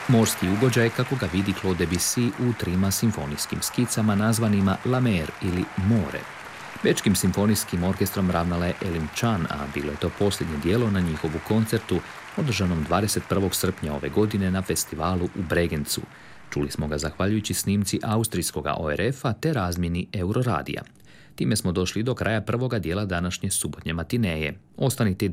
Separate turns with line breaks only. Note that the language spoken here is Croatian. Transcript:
Morski ugođaj kako ga vidi Claude Debussy u 3 simfonijskim skicama nazvanima La Mer ili More. Bečkim simfonijskim orkestrom ravnala je Elim Chan, a bilo je to posljednje dijelo na njihovu koncertu održanom 21. srpnja ove godine na festivalu u Bregencu. Čuli smo ga zahvaljujući snimci austrijskoga ORF-a te razmjeni Euroradija. Time smo došli do kraja prvoga dijela današnje subotnje matineje. Ostanite